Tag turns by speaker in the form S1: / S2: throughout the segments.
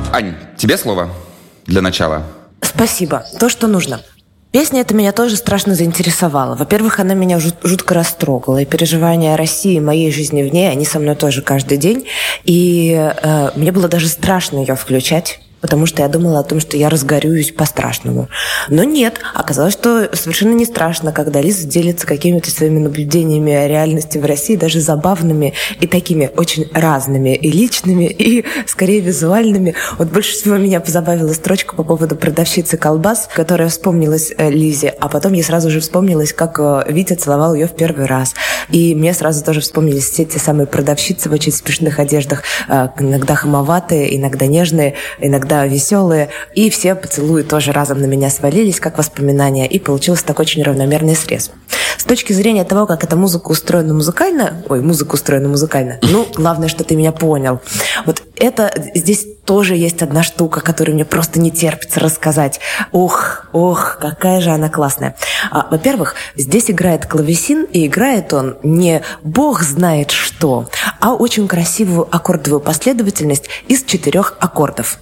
S1: Ань, тебе слово для начала.
S2: Спасибо. То, что нужно. Песня эта меня тоже страшно заинтересовала. Во-первых, она меня жутко растрогала. И переживания о России, моей жизни в ней, они со мной тоже каждый день. И мне было даже страшно ее включать, потому что я думала о том, что я разгорюсь по-страшному. Но нет, оказалось, что совершенно не страшно, когда Лиза делится какими-то своими наблюдениями о реальности в России, даже забавными и такими очень разными, и личными, и скорее визуальными. Вот больше всего меня позабавила строчка по поводу продавщицы колбас, которая вспомнилась Лизе, а потом ей сразу же вспомнилось, как Витя целовал ее в первый раз. И мне сразу тоже вспомнились все те самые продавщицы в очень смешных одеждах, иногда хамоватые, иногда нежные, иногда веселые, и все поцелуи тоже разом на меня свалились, как воспоминания, и получился такой очень равномерный срез. С точки зрения того, как эта музыка устроена музыкально, главное, что ты меня понял. Вот это, здесь тоже есть одна штука, которую мне просто не терпится рассказать. Ох, какая же она классная. Во-первых, здесь играет клавесин, и играет он не бог знает что, а очень красивую аккордовую последовательность из 4 аккордов.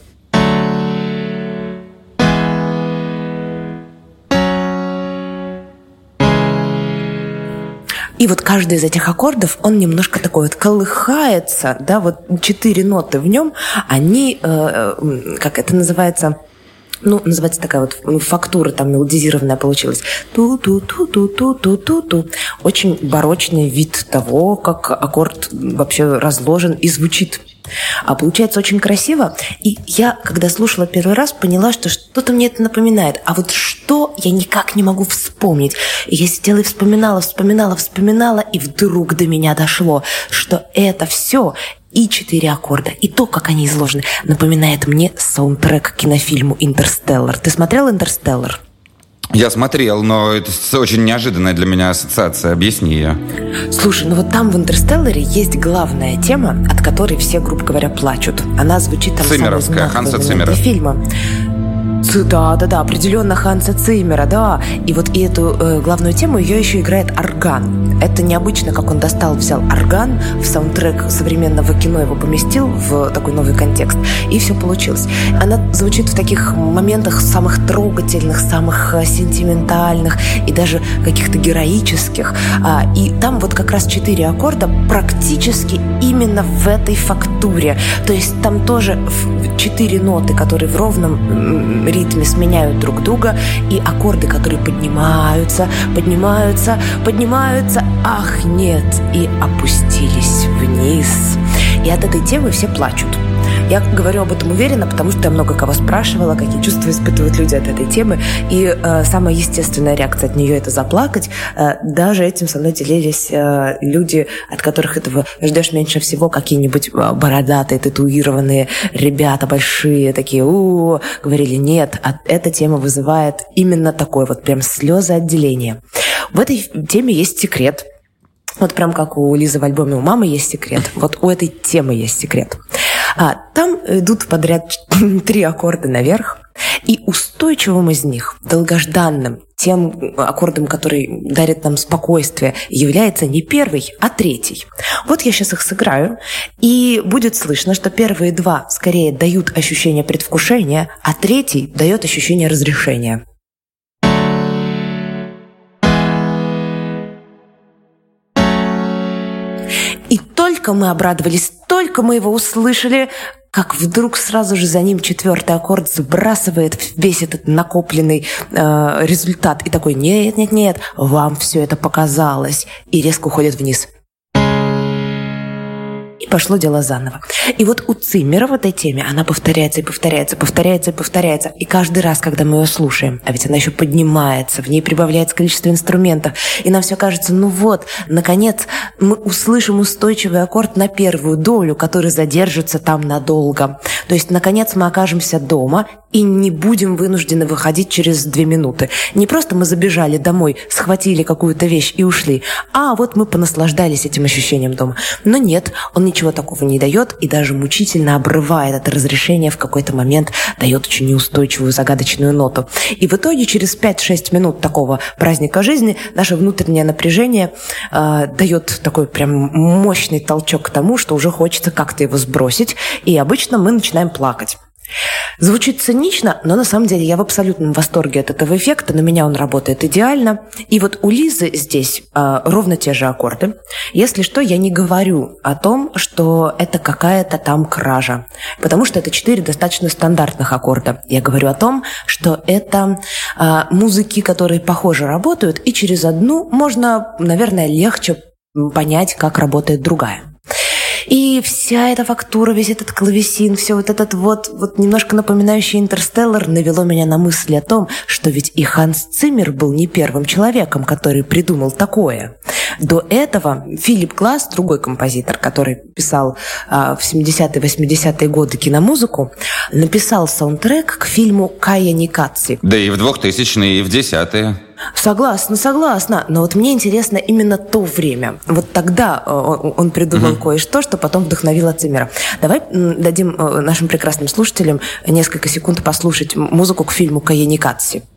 S2: И вот каждый из этих аккордов, он немножко такой вот колыхается, да, вот 4 ноты в нем, они, как это называется, называется такая вот фактура там мелодизированная получилась. Ту-ту-ту-ту-ту-ту-ту-ту. Очень барочный вид того, как аккорд вообще разложен и звучит. А получается очень красиво. И я, когда слушала первый раз, поняла, что что-то мне это напоминает. А вот что, я никак не могу вспомнить. И я сидела и вспоминала, и вдруг до меня дошло, что это все и 4 аккорда, и то, как они изложены, напоминает мне саундтрек к кинофильму «Интерстеллар». Ты смотрел «Интерстеллар»?
S1: Я смотрел, но это очень неожиданная для меня ассоциация. Объясни ее.
S2: Слушай, вот там в «Интерстелларе» есть главная тема, от которой все, грубо говоря, плачут. Она звучит там
S1: Циммеровская, Ханса Циммера.
S2: Фильма. Да, определенно Ханса Циммера, да. И вот эту главную тему ее еще играет орган. Это необычно, как он взял орган в саундтрек современного кино, его поместил в такой новый контекст, и все получилось. Она звучит в таких моментах самых трогательных, самых сентиментальных и даже каких-то героических. И там вот как раз 4 аккорда практически именно в этой фактуре. То есть там тоже 4 ноты, которые в ровном ритме сменяют друг друга, и аккорды, которые поднимаются, ах, нет, и опустились вниз. И от этой темы все плачут. Я говорю об этом уверенно, потому что я много кого спрашивала, какие чувства испытывают люди от этой темы, и самая естественная реакция от нее – это заплакать. Даже этим со мной делились люди, от которых этого ждешь меньше всего, какие-нибудь бородатые, татуированные ребята большие, такие говорили нет, эта тема вызывает именно такое вот прям слезы отделения. В этой теме есть секрет. Вот прям как у Лизы в альбоме «У мамы есть секрет». Вот у этой темы есть секрет. Там идут подряд 3 аккорда наверх, и устойчивым из них, долгожданным, тем аккордом, который дарит нам спокойствие, является не 1, а 3. Вот я сейчас их сыграю, и будет слышно, что первые 2 скорее дают ощущение предвкушения, а 3 дает ощущение разрешения. И только мы обрадовались, только мы его услышали, как вдруг сразу же за ним 4 аккорд сбрасывает весь этот накопленный результат. И такой, нет, вам все это показалось. И резко уходит вниз. И пошло дело заново. И вот у Циммера в этой теме она повторяется. И каждый раз, когда мы ее слушаем, а ведь она еще поднимается, в ней прибавляется количество инструментов, и нам все кажется, наконец, мы услышим устойчивый аккорд на 1 долю, который задержится там надолго. То есть, наконец, мы окажемся дома и не будем вынуждены выходить через 2 минуты. Не просто мы забежали домой, схватили какую-то вещь и ушли, а вот мы понаслаждались этим ощущением дома. Но нет, он ничего такого не дает и даже мучительно обрывает это разрешение в какой-то момент, дает очень неустойчивую, загадочную ноту. И в итоге через 5-6 минут такого праздника жизни наше внутреннее напряжение дает такой прям мощный толчок к тому, что уже хочется как-то его сбросить, и обычно мы начинаем плакать. Звучит цинично, но на самом деле я в абсолютном восторге от этого эффекта. На меня он работает идеально. И вот у Лизы здесь ровно те же аккорды. Если что, я не говорю о том, что это какая-то там кража, потому что это 4 достаточно стандартных аккорда. Я говорю о том, что это музыки, которые похоже работают, и через одну можно, наверное, легче понять, как работает другая. И вся эта фактура, весь этот клавесин, все вот этот вот немножко напоминающий «Интерстеллар» навело меня на мысль о том, что ведь и Ханс Циммер был не первым человеком, который придумал такое. До этого Филипп Гласс, другой композитор, который писал в 70-е, 80-е годы киномузыку, написал саундтрек к фильму «Кая Никадзе».
S1: Да и в 2000-е, и в 10-е.
S2: Согласна. Но вот мне интересно именно то время. Вот тогда он придумал кое-что, что потом вдохновило Циммера. Давай дадим нашим прекрасным слушателям несколько секунд послушать музыку к фильму «Кая Никадзе».